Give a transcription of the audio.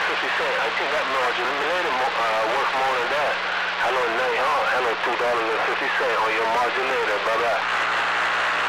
$2.50. I think that modulator worth more than that. Hello, Night, huh? Hello, $2.50 on your modulator. Bye-bye.